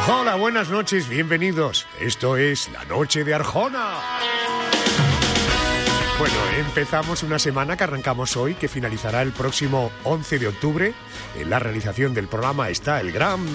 Hola, buenas noches, bienvenidos. Esto es La Noche de Arjona. Bueno, empezamos una semana que arrancamos hoy, que finalizará el próximo 11 de octubre. En la realización del programa está el gran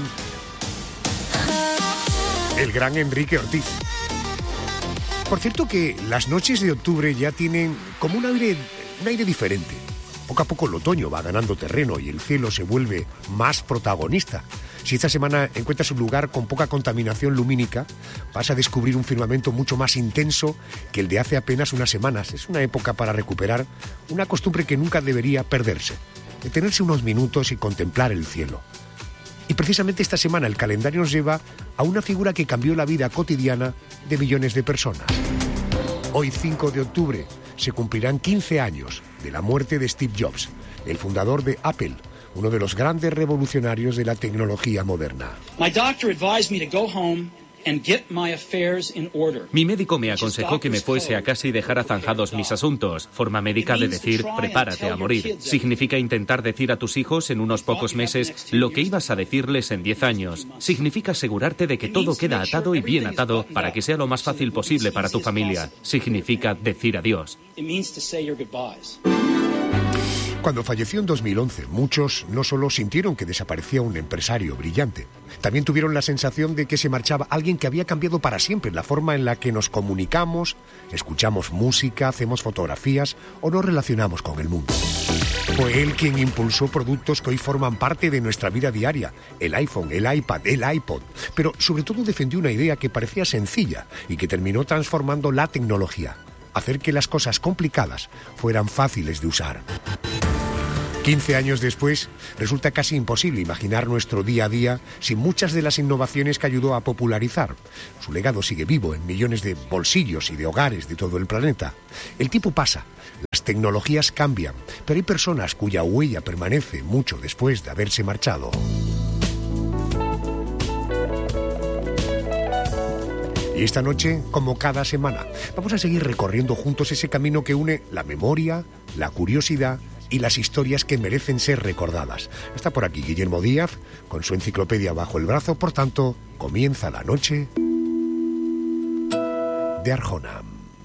Enrique Ortiz. Por cierto que las noches de octubre ya tienen como un aire diferente. Poco a poco el otoño va ganando terreno y el cielo se vuelve más protagonista. Si esta semana encuentras un lugar con poca contaminación lumínica, vas a descubrir un firmamento mucho más intenso que el de hace apenas unas semanas. Es una época para recuperar una costumbre que nunca debería perderse: detenerse unos minutos y contemplar el cielo. Y precisamente esta semana el calendario nos lleva a una figura que cambió la vida cotidiana de millones de personas. Hoy, 5 de octubre, se cumplirán 15 años de la muerte de Steve Jobs, el fundador de Apple, uno de los grandes revolucionarios de la tecnología moderna. Mi médico me aconsejó que me fuese a casa y dejara zanjados mis asuntos. Forma médica de decir, prepárate a morir. Significa intentar decir a tus hijos en unos pocos meses lo que ibas a decirles en 10 años. Significa asegurarte de que todo queda atado y bien atado para que sea lo más fácil posible para tu familia. Significa decir adiós. Cuando falleció en 2011, muchos no solo sintieron que desaparecía un empresario brillante, también tuvieron la sensación de que se marchaba alguien que había cambiado para siempre la forma en la que nos comunicamos, escuchamos música, hacemos fotografías o nos relacionamos con el mundo. Fue él quien impulsó productos que hoy forman parte de nuestra vida diaria: el iPhone, el iPad, el iPod. Pero sobre todo defendió una idea que parecía sencilla y que terminó transformando la tecnología: hacer que las cosas complicadas fueran fáciles de usar. 15 años después, resulta casi imposible imaginar nuestro día a día sin muchas de las innovaciones que ayudó a popularizar. Su legado sigue vivo en millones de bolsillos y de hogares de todo el planeta. El tiempo pasa, las tecnologías cambian, pero hay personas cuya huella permanece mucho después de haberse marchado. Y esta noche, como cada semana, vamos a seguir recorriendo juntos ese camino que une la memoria, la curiosidad y las historias que merecen ser recordadas. Está por aquí Guillermo Díaz, con su enciclopedia bajo el brazo. Por tanto, comienza la noche de Arjona.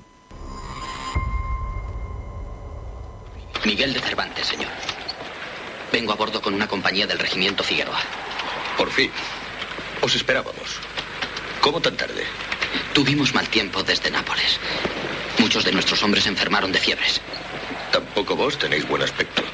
Miguel de Cervantes, señor. Vengo a bordo con una compañía del regimiento Figueroa. Por fin. Os esperábamos. ¿Cómo tan tarde? Tuvimos mal tiempo desde Nápoles. Muchos de nuestros hombres enfermaron de fiebres. Tampoco vos tenéis buen aspecto.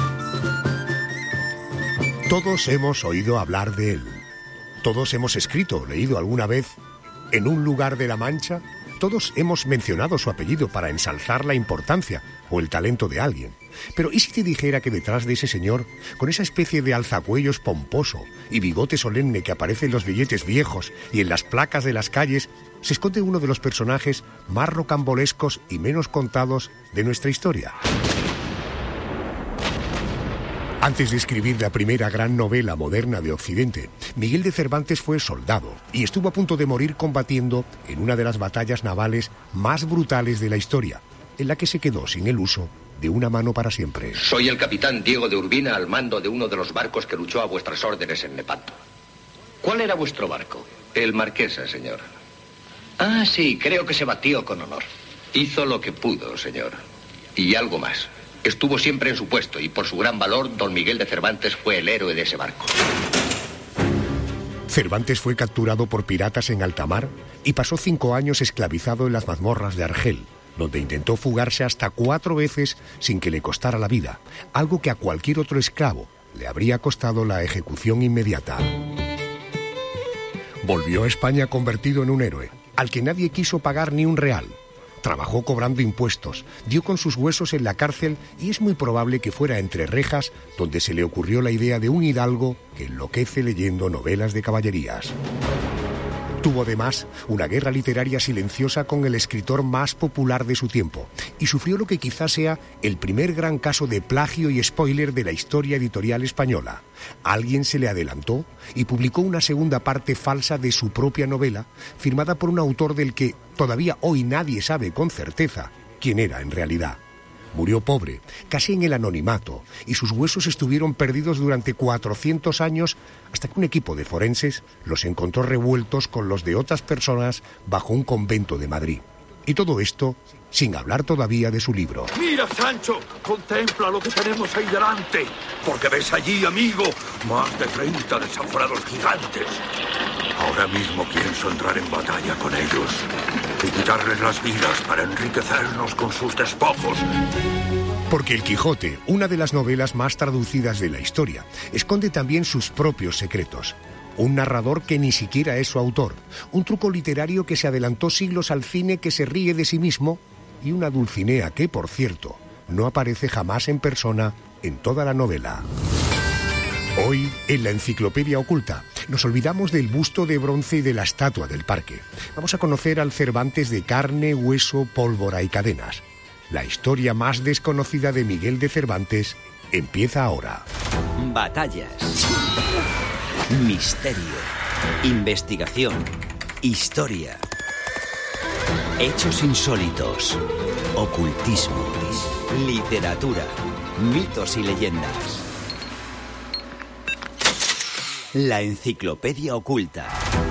Todos hemos oído hablar de él. Todos hemos escrito o leído alguna vez En un lugar de la Mancha. Todos hemos mencionado su apellido para ensalzar la importancia o el talento de alguien. Pero ¿y si te dijera que detrás de ese señor, con esa especie de alzacuellos pomposo y bigote solemne que aparece en los billetes viejos y en las placas de las calles, se esconde uno de los personajes más rocambolescos y menos contados de nuestra historia? Antes de escribir la primera gran novela moderna de Occidente, Miguel de Cervantes fue soldado y estuvo a punto de morir combatiendo en una de las batallas navales más brutales de la historia, en la que se quedó sin el uso de una mano para siempre. Soy el capitán Diego de Urbina, al mando de uno de los barcos que luchó a vuestras órdenes en Lepanto. ¿Cuál era vuestro barco? El Marquesa, señor. Ah, sí, creo que se batió con honor. Hizo lo que pudo, señor. Y algo más. Estuvo siempre en su puesto y por su gran valor, don Miguel de Cervantes fue el héroe de ese barco. Cervantes fue capturado por piratas en alta mar y pasó 5 años esclavizado en las mazmorras de Argel, donde intentó fugarse hasta 4 veces sin que le costara la vida, algo que a cualquier otro esclavo le habría costado la ejecución inmediata. Volvió a España convertido en un héroe, al que nadie quiso pagar ni un real. Trabajó cobrando impuestos, dio con sus huesos en la cárcel y es muy probable que fuera entre rejas donde se le ocurrió la idea de un hidalgo que enloquece leyendo novelas de caballerías. Tuvo además una guerra literaria silenciosa con el escritor más popular de su tiempo y sufrió lo que quizás sea el primer gran caso de plagio y spoiler de la historia editorial española. Alguien se le adelantó y publicó una segunda parte falsa de su propia novela, firmada por un autor del que todavía hoy nadie sabe con certeza quién era en realidad. Murió pobre, casi en el anonimato, y sus huesos estuvieron perdidos durante 400 años hasta que un equipo de forenses los encontró revueltos con los de otras personas bajo un convento de Madrid. Y todo esto sin hablar todavía de su libro. Mira, Sancho, contempla lo que tenemos ahí delante, porque ves allí, amigo, más de 30 desaforados gigantes. Ahora mismo pienso entrar en batalla con ellos y quitarles las vidas para enriquecernos con sus despojos. Porque El Quijote, una de las novelas más traducidas de la historia, esconde también sus propios secretos. Un narrador que ni siquiera es su autor, un truco literario que se adelantó siglos al cine que se ríe de sí mismo y una Dulcinea que, por cierto, no aparece jamás en persona en toda la novela. Hoy, en la Enciclopedia Oculta, nos olvidamos del busto de bronce y de la estatua del parque. Vamos a conocer al Cervantes de carne, hueso, pólvora y cadenas. La historia más desconocida de Miguel de Cervantes empieza ahora. Batallas, misterio, investigación, historia, hechos insólitos, ocultismo, literatura, mitos y leyendas. La Enciclopedia Oculta.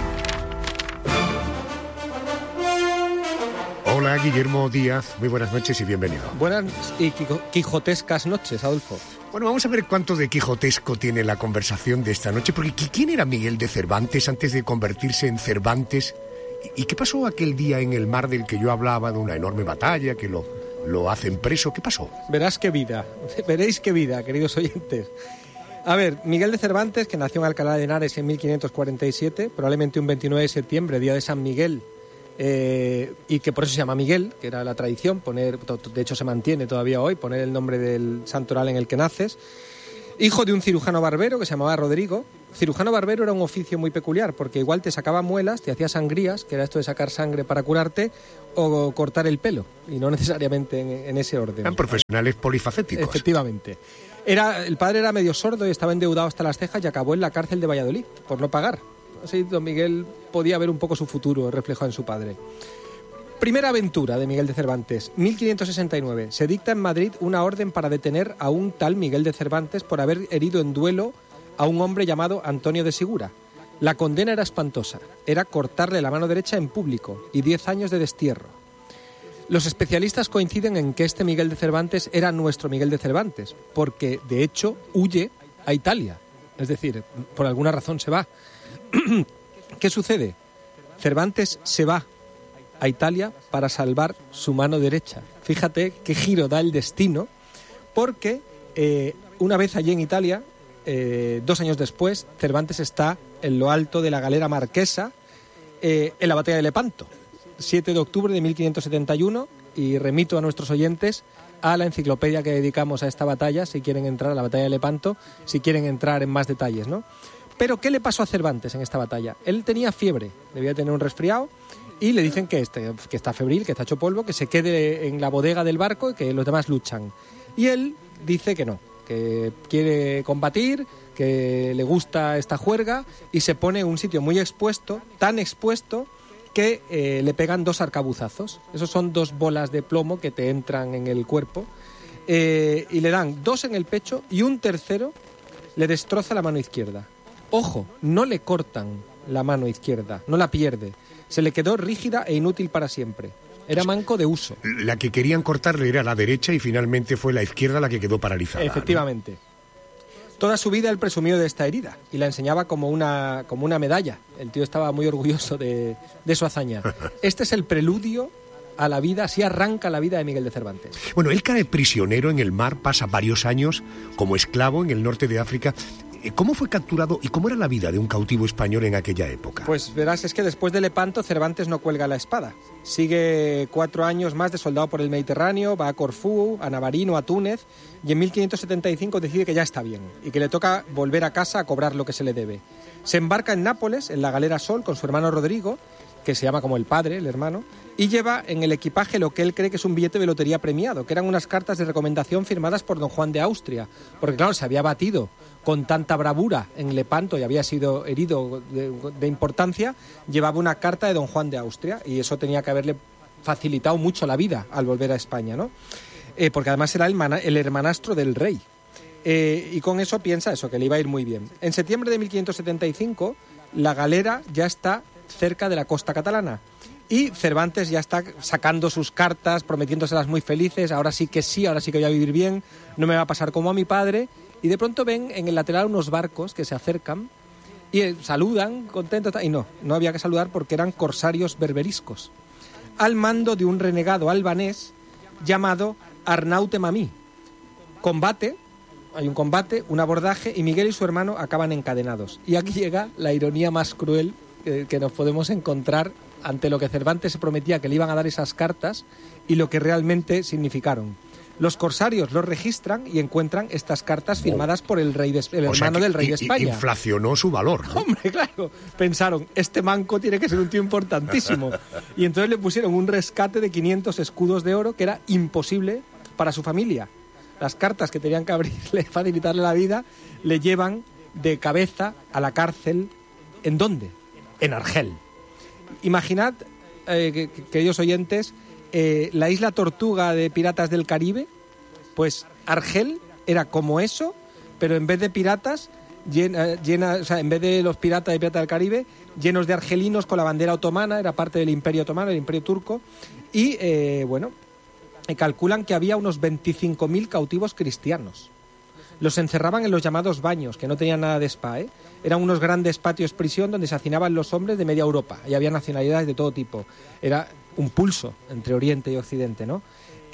Hola, Guillermo Díaz, muy buenas noches y bienvenido. Buenas y quijotescas noches, Adolfo. Bueno, vamos a ver cuánto de quijotesco tiene la conversación de esta noche, porque ¿quién era Miguel de Cervantes antes de convertirse en Cervantes? ¿Y qué pasó aquel día en el mar del que yo hablaba, de una enorme batalla, que lo hacen preso? ¿Qué pasó? Veréis qué vida, queridos oyentes. A ver, Miguel de Cervantes, que nació en Alcalá de Henares en 1547, probablemente un 29 de septiembre, día de San Miguel, y que por eso se llama Miguel, que era la tradición, de hecho se mantiene todavía hoy, poner el nombre del santoral en el que naces. Hijo de un cirujano barbero que se llamaba Rodrigo. Cirujano barbero era un oficio muy peculiar, porque igual te sacaba muelas, te hacía sangrías, que era esto de sacar sangre para curarte, o cortar el pelo, y no necesariamente en ese orden. Eran profesionales polifacéticos. Efectivamente. El padre era medio sordo y estaba endeudado hasta las cejas y acabó en la cárcel de Valladolid por no pagar. Así don Miguel podía ver un poco su futuro reflejado en su padre. Primera aventura de Miguel de Cervantes, 1569. Se dicta en Madrid una orden para detener a un tal Miguel de Cervantes por haber herido en duelo a un hombre llamado Antonio de Sigura. La condena era espantosa, era cortarle la mano derecha en público y 10 años de destierro. Los especialistas coinciden en que este Miguel de Cervantes era nuestro Miguel de Cervantes, porque de hecho huye a Italia, es decir, por alguna razón se va. ¿Qué sucede? Cervantes se va a Italia para salvar su mano derecha. Fíjate qué giro da el destino, porque una vez allí en Italia, 2 años después, Cervantes está en lo alto de la galera marquesa en la batalla de Lepanto, 7 de octubre de 1571, y remito a nuestros oyentes a la enciclopedia que dedicamos a esta batalla, si quieren entrar a la batalla de Lepanto, si quieren entrar en más detalles, ¿no? Pero, ¿qué le pasó a Cervantes en esta batalla? Él tenía fiebre, debía tener un resfriado, y le dicen que está febril, que está hecho polvo, que se quede en la bodega del barco y que los demás luchan. Y él dice que no, que quiere combatir, que le gusta esta juerga, y se pone en un sitio muy expuesto, tan expuesto, que le pegan 2 arcabuzazos. Esos son 2 bolas de plomo que te entran en el cuerpo, y le dan 2 en el pecho y un tercero le destroza la mano izquierda. Ojo, no le cortan la mano izquierda, no la pierde. Se le quedó rígida e inútil para siempre. Era manco de uso. La que querían cortarle era la derecha y finalmente fue la izquierda la que quedó paralizada. Efectivamente. ¿No? Toda su vida él presumió de esta herida y la enseñaba como una medalla. El tío estaba muy orgulloso de su hazaña. Este es el preludio a la vida, así arranca la vida de Miguel de Cervantes. Bueno, él cae prisionero en el mar, pasa varios años como esclavo en el norte de África. ¿Cómo fue capturado y cómo era la vida de un cautivo español en aquella época? Pues verás, es que después de Lepanto Cervantes no cuelga la espada. Sigue 4 años más de soldado por el Mediterráneo, va a Corfú, a Navarino, a Túnez, y en 1575 decide que ya está bien y que le toca volver a casa a cobrar lo que se le debe. Se embarca en Nápoles, en la galera Sol, con su hermano Rodrigo, que se llama como el padre, el hermano, y lleva en el equipaje lo que él cree que es un billete de lotería premiado, que eran unas cartas de recomendación firmadas por don Juan de Austria, porque claro, se había batido con tanta bravura en Lepanto y había sido herido de importancia, llevaba una carta de don Juan de Austria y eso tenía que haberle facilitado mucho la vida al volver a España, ¿no? porque además era el hermanastro del rey. Y con eso piensa eso, que le iba a ir muy bien. En septiembre de 1575, la galera ya está cerca de la costa catalana. Y Cervantes ya está sacando sus cartas, prometiéndoselas muy felices. Ahora sí que voy a vivir bien, no me va a pasar como a mi padre. Y de pronto ven en el lateral unos barcos que se acercan y saludan, contentos. Y no había que saludar porque eran corsarios berberiscos, al mando de un renegado albanés llamado Arnaute Mamí. Hay un combate, un abordaje, y Miguel y su hermano acaban encadenados. Y aquí llega la ironía más cruel que nos podemos encontrar ante lo que Cervantes se prometía que le iban a dar esas cartas y lo que realmente significaron. Los corsarios los registran y encuentran estas cartas firmadas por el hermano del rey de España. Inflacionó su valor, ¿no? Hombre, claro. Pensaron, este manco tiene que ser un tío importantísimo. Y entonces le pusieron un rescate de 500 escudos de oro que era imposible para su familia. Las cartas que tenían que abrirle, facilitarle la vida, le llevan de cabeza a la cárcel. ¿En dónde? En Argel. Imaginad, queridos oyentes, la isla Tortuga de Piratas del Caribe, pues Argel era como eso, pero en vez de piratas, en vez de los piratas de Piratas del Caribe, llenos de argelinos con la bandera otomana, era parte del Imperio Otomano, el Imperio Turco, y calculan que había unos 25.000 cautivos cristianos. Los encerraban en los llamados baños, que no tenían nada de spa, Eran unos grandes patios prisión donde se hacinaban los hombres de media Europa, y había nacionalidades de todo tipo. Era un pulso entre Oriente y Occidente, ¿no?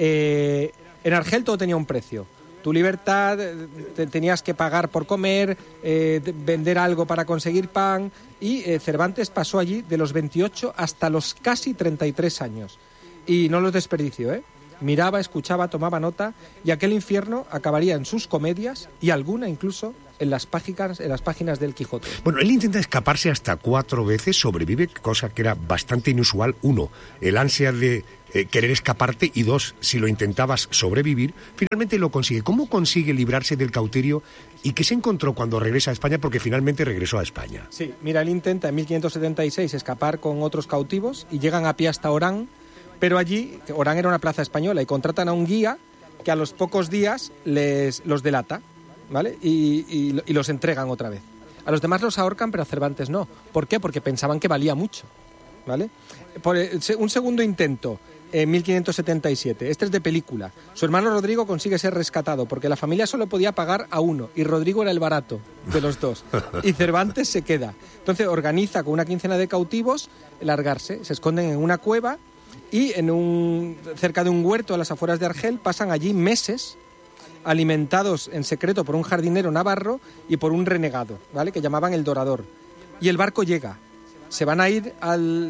En Argel todo tenía un precio. Tu libertad, tenías que pagar por comer, vender algo para conseguir pan, y Cervantes pasó allí de los 28 hasta los casi 33 años. Y no los desperdició, Miraba, escuchaba, tomaba nota, y aquel infierno acabaría en sus comedias y alguna incluso en las páginas del Quijote. Bueno, él intenta escaparse hasta 4 veces, sobrevive, cosa que era bastante inusual. 1, el ansia de querer escaparte, y 2, si lo intentabas sobrevivir, finalmente lo consigue. ¿Cómo consigue librarse del cautiverio y qué se encontró cuando regresa a España? Porque finalmente regresó a España. Sí, mira, él intenta en 1576 escapar con otros cautivos y llegan a pie hasta Orán. Pero allí, Orán era una plaza española, y contratan a un guía que a los pocos días los delata, ¿vale? Y los entregan otra vez. A los demás los ahorcan, pero a Cervantes no. ¿Por qué? Porque pensaban que valía mucho, ¿vale? Un segundo intento, en 1577. Este es de película. Su hermano Rodrigo consigue ser rescatado porque la familia solo podía pagar a uno y Rodrigo era el barato de los dos. Y Cervantes se queda. Entonces organiza con una quincena de cautivos largarse. Se esconden en una cueva y cerca de un huerto a las afueras de Argel pasan allí meses alimentados en secreto por un jardinero navarro y por un renegado, ¿vale?, que llamaban el Dorador. Y el barco llega. Se van a ir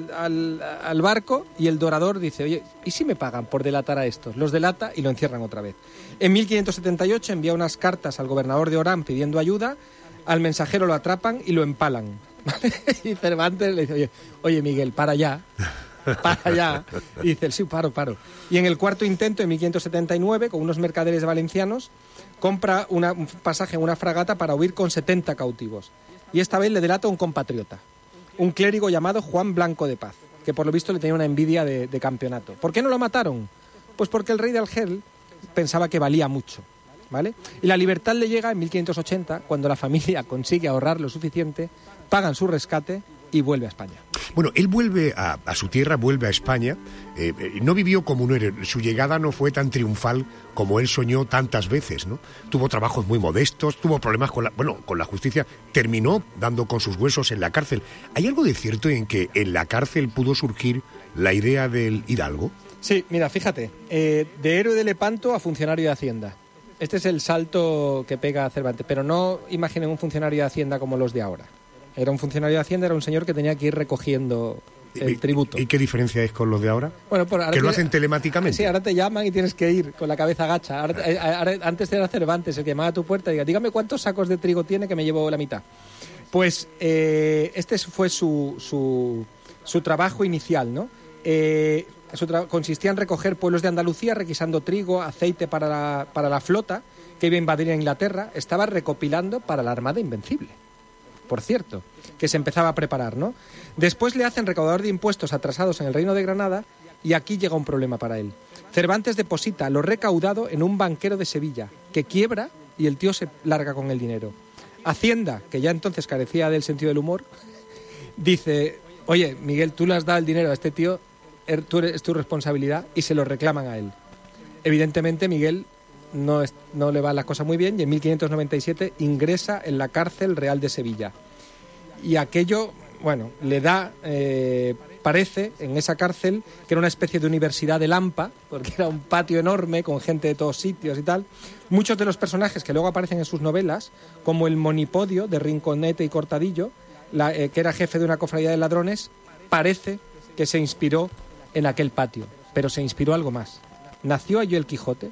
al barco y el Dorador dice, oye, ¿y si me pagan por delatar a estos? Los delata y lo encierran otra vez. En 1578 envía unas cartas al gobernador de Orán pidiendo ayuda, al mensajero lo atrapan y lo empalan, ¿vale? Y Cervantes le dice, oye Miguel, para allá. Y dice, sí, paro. Y en el cuarto intento, en 1579, con unos mercaderes valencianos, compra un pasaje en una fragata para huir con 70 cautivos. Y esta vez le delata a un compatriota, un clérigo llamado Juan Blanco de Paz, que por lo visto le tenía una envidia de campeonato. ¿Por qué no lo mataron? Pues porque el rey de Argel pensaba que valía mucho, ¿vale? Y la libertad le llega en 1580, cuando la familia consigue ahorrar lo suficiente, pagan su rescate y vuelve a España. Bueno, él vuelve a su tierra, vuelve a España. No vivió como un héroe. Su llegada no fue tan triunfal como él soñó tantas veces, ¿no? Tuvo trabajos muy modestos, tuvo problemas con la justicia. Terminó dando con sus huesos en la cárcel. ¿Hay algo de cierto en que en la cárcel pudo surgir la idea del hidalgo? Sí, mira, fíjate. De héroe de Lepanto a funcionario de Hacienda. Este es el salto que pega Cervantes. Pero no imaginen un funcionario de Hacienda como los de ahora. Era un funcionario de Hacienda, era un señor que tenía que ir recogiendo el tributo. ¿Y qué diferencia es con los de ahora? Bueno, que lo hacen telemáticamente. Sí, ahora te llaman y tienes que ir con la cabeza agacha. Antes era Cervantes el que llamaba a tu puerta y diga, dígame cuántos sacos de trigo tiene que me llevo la mitad. Pues este fue su trabajo inicial, ¿no? Consistía en recoger pueblos de Andalucía requisando trigo, aceite para la flota que iba a invadir a Inglaterra. Estaba recopilando para la Armada Invencible, por cierto, que se empezaba a preparar, ¿no? Después le hacen recaudador de impuestos atrasados en el Reino de Granada y aquí llega un problema para él. Cervantes deposita lo recaudado en un banquero de Sevilla, que quiebra y el tío se larga con el dinero. Hacienda, que ya entonces carecía del sentido del humor, dice: oye, Miguel, tú le has dado el dinero a este tío, es tu responsabilidad, y se lo reclaman a él. Evidentemente Miguel no le va la cosa muy bien y en 1597 ingresa en la cárcel real de Sevilla. Y aquello, bueno, le da, parece, en esa cárcel, que era una especie de universidad de Lampa, porque era un patio enorme con gente de todos sitios y tal. Muchos de los personajes que luego aparecen en sus novelas, como el Monipodio de Rinconete y Cortadillo, que era jefe de una cofradía de ladrones, parece que se inspiró en aquel patio, pero se inspiró algo más. ¿Nació allí el Quijote?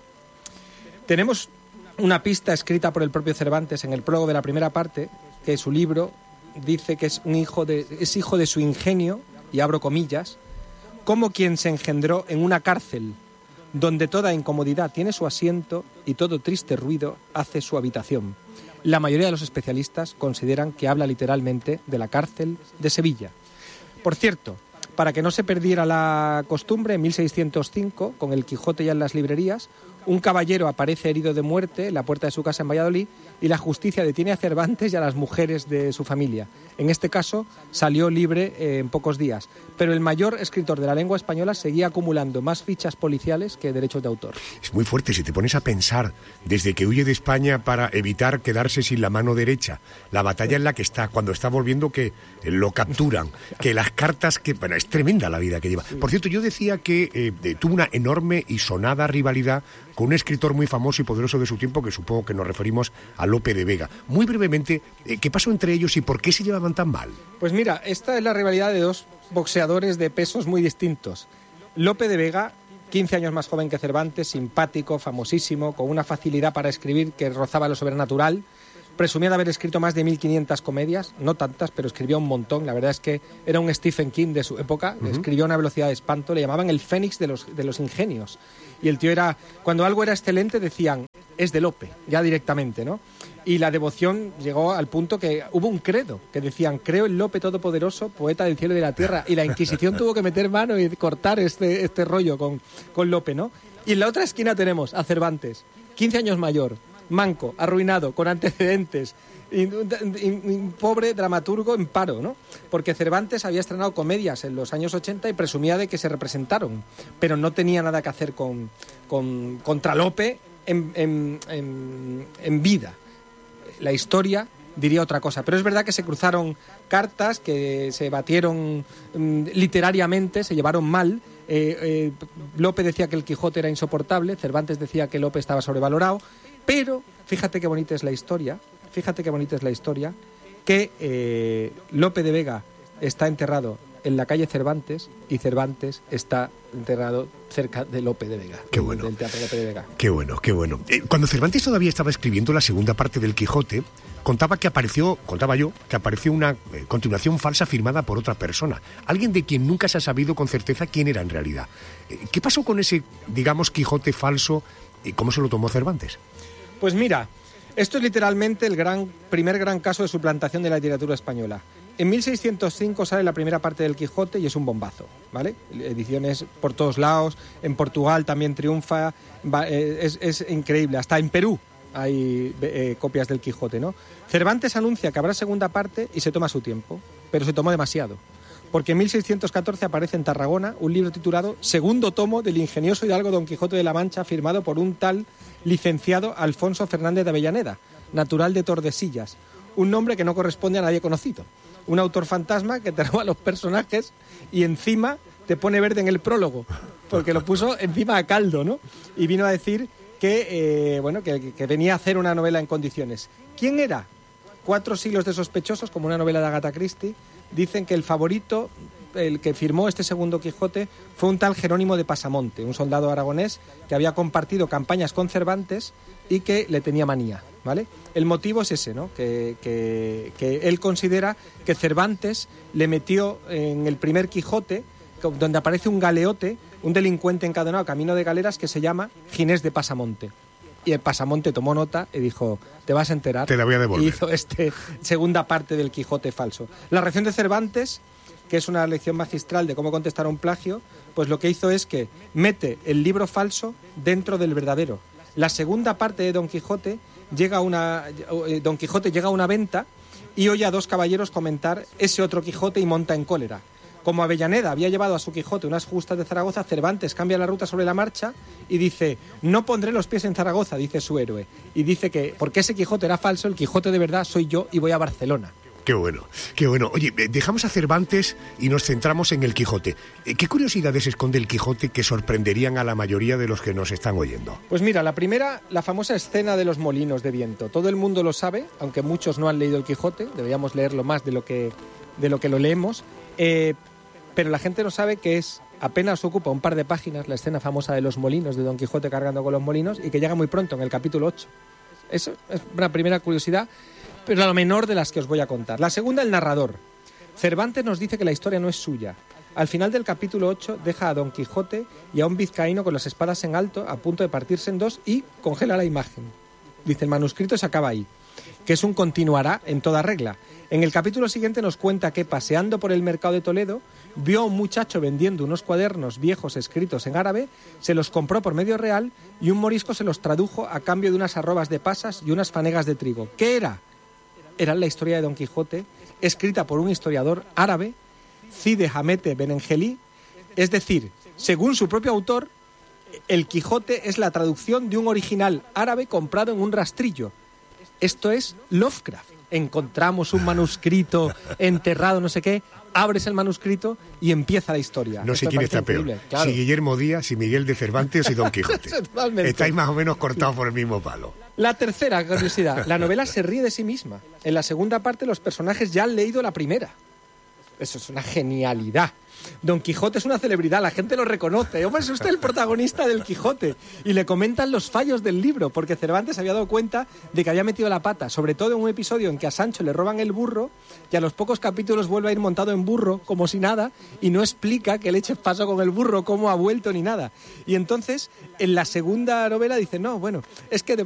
Tenemos una pista escrita por el propio Cervantes en el prólogo de la primera parte, que su libro dice que es hijo de su ingenio, y abro comillas, como quien se engendró en una cárcel, donde toda incomodidad tiene su asiento y todo triste ruido hace su habitación. La mayoría de los especialistas consideran que habla literalmente de la cárcel de Sevilla. Por cierto, para que no se perdiera la costumbre, en 1605, con el Quijote ya en las librerías, un caballero aparece herido de muerte en la puerta de su casa en Valladolid y la justicia detiene a Cervantes y a las mujeres de su familia. En este caso salió libre en pocos días, pero el mayor escritor de la lengua española seguía acumulando más fichas policiales que derechos de autor. Es muy fuerte si te pones a pensar, desde que huye de España para evitar quedarse sin la mano derecha, la batalla en la que está, cuando está volviendo que lo capturan, que las cartas que... Bueno, es tremenda la vida que lleva. Por cierto, yo decía que tuvo una enorme y sonada rivalidad con un escritor muy famoso y poderoso de su tiempo, que supongo que nos referimos a Lope de Vega. Muy brevemente, ¿qué pasó entre ellos y por qué se llevaban tan mal? Pues mira, esta es la rivalidad de dos boxeadores de pesos muy distintos. Lope de Vega, 15 años más joven que Cervantes, simpático, famosísimo, con una facilidad para escribir que rozaba lo sobrenatural. Presumía de haber escrito más de 1500 comedias, no tantas, pero escribió un montón. La verdad es que era un Stephen King de su época, escribió a una velocidad de espanto, le llamaban el Fénix de los ingenios. Y el tío era, cuando algo era excelente decían, es de Lope, ya directamente, ¿no? Y la devoción llegó al punto que hubo un credo, que decían, creo en Lope Todopoderoso, poeta del cielo y de la tierra. Y la Inquisición tuvo que meter mano y cortar este rollo con Lope, ¿no? Y en la otra esquina tenemos a Cervantes, 15 años mayor, manco, arruinado, con antecedentes, un pobre dramaturgo en paro, ¿no? Porque Cervantes había estrenado comedias en los años 80 y presumía de que se representaron, pero no tenía nada que hacer contra Lope en vida. La historia diría otra cosa, pero es verdad que se cruzaron cartas, que se batieron literariamente, se llevaron mal. Lope decía que el Quijote era insoportable, Cervantes decía que Lope estaba sobrevalorado, pero fíjate qué bonita es la historia, que Lope de Vega está enterrado en la calle Cervantes y Cervantes está enterrado cerca de Lope de Vega. Qué bueno. Del Teatro Lope de Vega. Qué bueno, qué bueno. Cuando Cervantes todavía estaba escribiendo la segunda parte del Quijote, contaba yo, que apareció una continuación falsa firmada por otra persona. Alguien de quien nunca se ha sabido con certeza quién era en realidad. ¿Qué pasó con ese, digamos, Quijote falso y cómo se lo tomó Cervantes? Pues mira, esto es literalmente el primer gran caso de suplantación de la literatura española. En 1605 sale la primera parte del Quijote y es un bombazo, ¿vale? Ediciones por todos lados, en Portugal también triunfa, es increíble, hasta en Perú hay copias del Quijote, ¿no? Cervantes anuncia que habrá segunda parte y se toma su tiempo, pero se tomó demasiado, porque en 1614 aparece en Tarragona un libro titulado Segundo tomo del ingenioso hidalgo Don Quijote de la Mancha, firmado por un tal licenciado Alfonso Fernández de Avellaneda, natural de Tordesillas, un nombre que no corresponde a nadie conocido. Un autor fantasma que te roba los personajes y encima te pone verde en el prólogo, porque lo puso encima a caldo, ¿no? Y vino a decir que venía a hacer una novela en condiciones. ¿Quién era? 4 siglos de sospechosos, como una novela de Agatha Christie. Dicen que el favorito, el que firmó este segundo Quijote, fue un tal Jerónimo de Pasamonte, un soldado aragonés que había compartido campañas con Cervantes y que le tenía manía, ¿vale? El motivo es ese, ¿no? Que él considera que Cervantes le metió en el primer Quijote, donde aparece un galeote, un delincuente encadenado camino de galeras que se llama Ginés de Pasamonte. Y el pasamonte tomó nota y dijo, te vas a enterar. Te la voy a devolver. Y hizo segunda parte del Quijote falso. La reacción de Cervantes, que es una lección magistral de cómo contestar a un plagio, pues lo que hizo es que mete el libro falso dentro del verdadero. La segunda parte de Don Quijote llega a una venta y oye a dos caballeros comentar ese otro Quijote y monta en cólera. Como Avellaneda había llevado a su Quijote unas justas de Zaragoza, Cervantes cambia la ruta sobre la marcha y dice, no pondré los pies en Zaragoza, dice su héroe. Y dice que, porque ese Quijote era falso, el Quijote de verdad soy yo y voy a Barcelona. Qué bueno, qué bueno. Oye, dejamos a Cervantes y nos centramos en el Quijote. ¿Qué curiosidades esconde el Quijote que sorprenderían a la mayoría de los que nos están oyendo? Pues mira, la primera, la famosa escena de los molinos de viento. Todo el mundo lo sabe, aunque muchos no han leído el Quijote, deberíamos leerlo más de lo que lo leemos, pero la gente no sabe que apenas ocupa un par de páginas la escena famosa de los molinos, de Don Quijote cargando con los molinos, y que llega muy pronto, en el capítulo 8. Eso es una primera curiosidad, pero la menor de las que os voy a contar. La segunda, el narrador. Cervantes nos dice que la historia no es suya. Al final del capítulo 8 deja a Don Quijote y a un vizcaíno con las espadas en alto, a punto de partirse en dos, y congela la imagen. Dice, el manuscrito se acaba ahí, que es un continuará en toda regla. En el capítulo siguiente nos cuenta que, paseando por el mercado de Toledo, vio a un muchacho vendiendo unos cuadernos viejos escritos en árabe, se los compró por medio real y un morisco se los tradujo a cambio de unas arrobas de pasas y unas fanegas de trigo. ¿Qué era? Era la historia de Don Quijote, escrita por un historiador árabe, Cide Hamete Benengeli. Es decir, según su propio autor, el Quijote es la traducción de un original árabe comprado en un rastrillo. Esto es Lovecraft. Encontramos un manuscrito enterrado, no sé qué, abres el manuscrito y empieza la historia. No sé quién está peor, claro. Si Guillermo Díaz, si Miguel de Cervantes o si Don Quijote. Estáis más o menos cortados por el mismo palo. La tercera curiosidad, la novela se ríe de sí misma. En la segunda parte los personajes ya han leído la primera. Eso es una genialidad. Don Quijote es una celebridad, la gente lo reconoce. Hombre, es usted el protagonista del Quijote. Y le comentan los fallos del libro, porque Cervantes había dado cuenta de que había metido la pata, sobre todo en un episodio en que a Sancho le roban el burro y a los pocos capítulos vuelve a ir montado en burro, como si nada, y no explica qué leche pasó con el burro, cómo ha vuelto ni nada. Y entonces, en la segunda novela dice, no, bueno, es que